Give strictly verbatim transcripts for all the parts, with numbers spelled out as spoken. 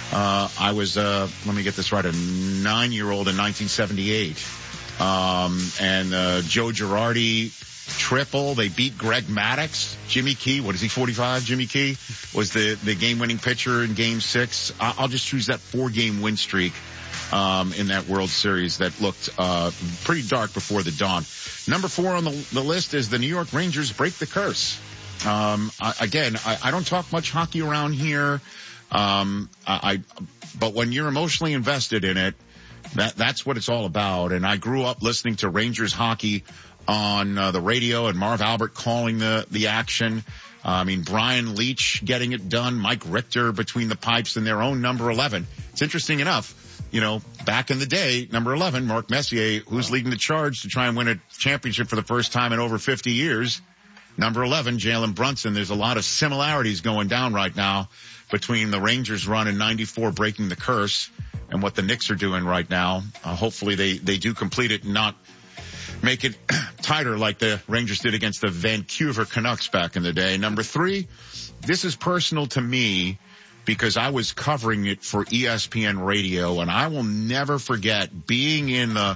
Uh, I was, uh, let me get this right, a nine-year-old in nineteen seventy-eight. Um, and, uh, Joe Girardi triple. They beat Greg Maddux. Jimmy Key, what is he, forty-five? Jimmy Key was the, the game-winning pitcher in game six. I'll just choose that four-game win streak, um, in that World Series that looked, uh, pretty dark before the dawn. Number four on the, the list is the New York Rangers break the curse. Um, I, again, I, I don't talk much hockey around here. Um, I, I, but when you're emotionally invested in it, that, that's what it's all about. And I grew up listening to Rangers hockey on uh, the radio and Marv Albert calling the, the action. Uh, I mean, Brian Leach getting it done, Mike Richter between the pipes and their own number eleven. It's interesting enough. You know, back in the day, number eleven, Mark Messier, who's leading the charge to try and win a championship for the first time in over fifty years. Number eleven, Jalen Brunson. There's a lot of similarities going down right now between the Rangers run in ninety-four breaking the curse and what the Knicks are doing right now. Uh, hopefully they, they do complete it and not make it tighter like the Rangers did against the Vancouver Canucks back in the day. Number three, this is personal to me because I was covering it for E S P N Radio, and I will never forget being in the,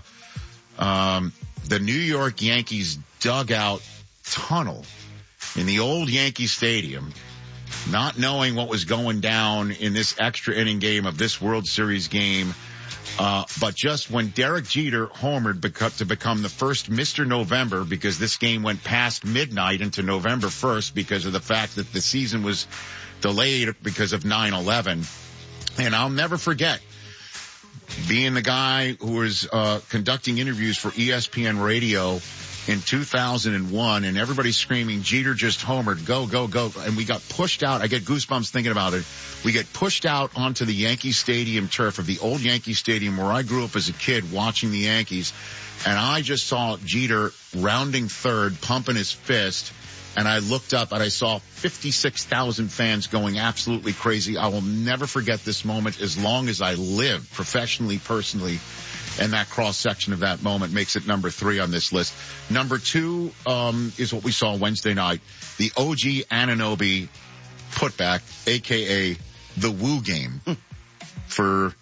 um, the New York Yankees dugout tunnel in the old Yankee Stadium, not knowing what was going down in this extra inning game of this World Series game. Uh, but just when Derek Jeter homered beca- to become the first Mister November, because this game went past midnight into November first because of the fact that the season was delayed because of nine eleven. And I'll never forget being the guy who was uh, conducting interviews for E S P N Radio in two thousand one, and everybody's screaming, Jeter just homered, go, go, go. And we got pushed out. I get goosebumps thinking about it. We get pushed out onto the Yankee Stadium turf of the old Yankee Stadium where I grew up as a kid watching the Yankees. And I just saw Jeter rounding third, pumping his fist. And I looked up and I saw fifty-six thousand fans going absolutely crazy. I will never forget this moment as long as I live, professionally, personally. And that cross-section of that moment makes it number three on this list. Number two um is what we saw Wednesday night, the O G Anunoby putback, a k a the Woo game for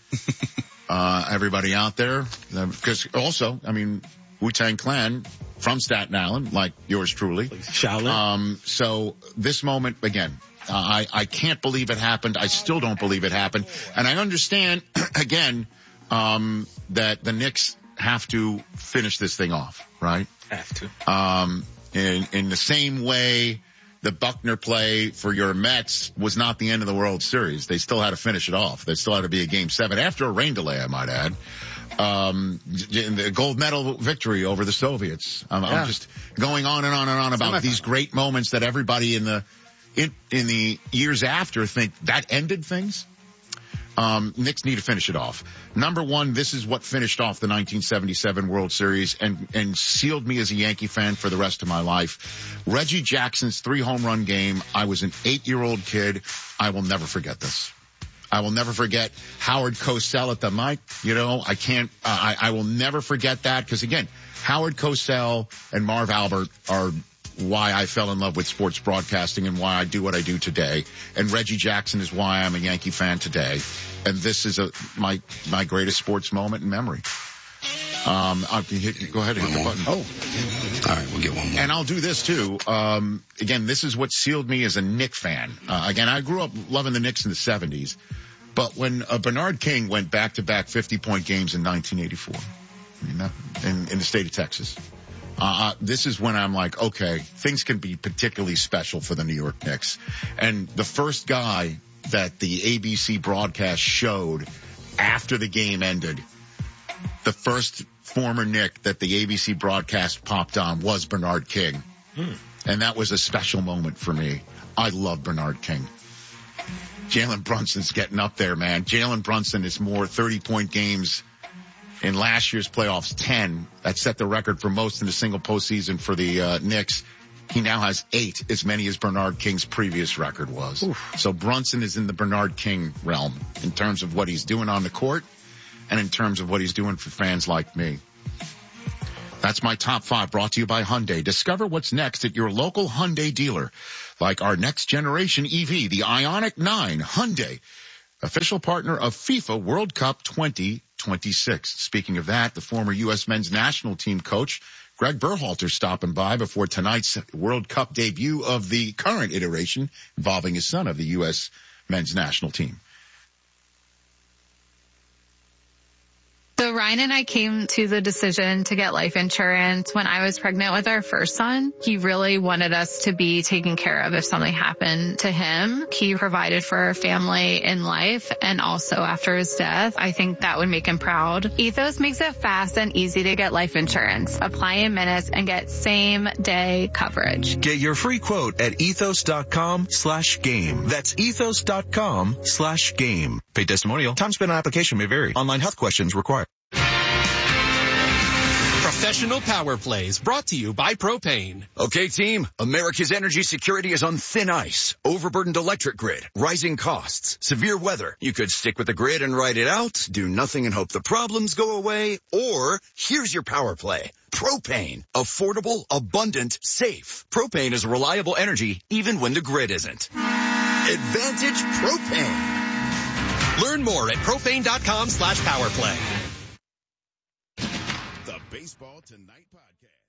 uh everybody out there. Because also, I mean, Wu-Tang Clan from Staten Island, like yours truly. Shaolin. Um, so this moment, again, uh, I, I can't believe it happened. I still don't believe it happened. And I understand, again, um, that the Knicks have to finish this thing off, right? Have to. Um, in, in the same way the Buckner play for your Mets was not the end of the World Series. They still had to finish it off. There still had to be a game seven after a rain delay, I might add. Um, the gold medal victory over the Soviets. I'm, yeah. I'm just going on and on and on about these great moments that everybody in the, in, in the years after think that ended things. Um, Knicks need to finish it off. Number one, this is what finished off the nineteen seventy-seven World Series and, and sealed me as a Yankee fan for the rest of my life. Reggie Jackson's three home run game. I was an eight-year-old kid. I will never forget this. I will never forget Howard Cosell at the mic. You know, I can't, uh, I, I will never forget that because again, Howard Cosell and Marv Albert are why I fell in love with sports broadcasting and why I do what I do today. And Reggie Jackson is why I'm a Yankee fan today. And this is a, my, my greatest sports moment in memory. Um, I'll hit, go ahead and hit the button. Oh, all right, we'll get one more. And I'll do this too. Um, again, this is what sealed me as a Knicks fan. Uh, again, I grew up loving the Knicks in the seventies. But when uh, Bernard King went back-to-back fifty-point games in nineteen eighty-four, you know, in, in the state of Texas, uh, uh, this is when I'm like, okay, things can be particularly special for the New York Knicks. And the first guy that the A B C broadcast showed after the game ended, the first former Knick that the A B C broadcast popped on was Bernard King. Hmm. And that was a special moment for me. I love Bernard King. Jalen Brunson's getting up there, man. Jalen Brunson is more thirty-point games in last year's playoffs, ten. That set the record for most in a single postseason for the uh, Knicks. He now has eight, as many as Bernard King's previous record was. Oof. So Brunson is in the Bernard King realm in terms of what he's doing on the court and in terms of what he's doing for fans like me. That's my top five, brought to you by Hyundai. Discover what's next at your local Hyundai dealer. Like our next generation E V, the Ioniq nine. Hyundai. official partner of FIFA World Cup twenty twenty-six. Speaking of that, the former U S men's national team coach, Greg Berhalter, stopping by before tonight's World Cup debut of the current iteration involving his son of the U S men's national team. So Ryan and I came to the decision to get life insurance when I was pregnant with our first son. He really wanted us to be taken care of if something happened to him. He provided for our family in life and also after his death. I think that would make him proud. Ethos makes it fast and easy to get life insurance. Apply in minutes and get same day coverage. Get your free quote at ethos.com slash game. That's ethos.com slash game. Paid testimonial. Time spent on application may vary. Online health questions required. Professional Power Plays brought to you by Propane. Okay, team, America's energy security is on thin ice. Overburdened electric grid, rising costs, severe weather. You could stick with the grid and ride it out, do nothing and hope the problems go away, or here's your power play. Propane. Affordable, abundant, safe. Propane is reliable energy even when the grid isn't. Advantage Propane. Learn more at propane.com slash powerplay. The Baseball Tonight Podcast.